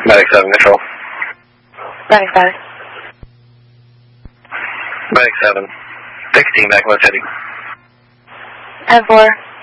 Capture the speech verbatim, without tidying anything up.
Medic seven, control. Medic five. Medic seven. sixteen, back west heading. ten four.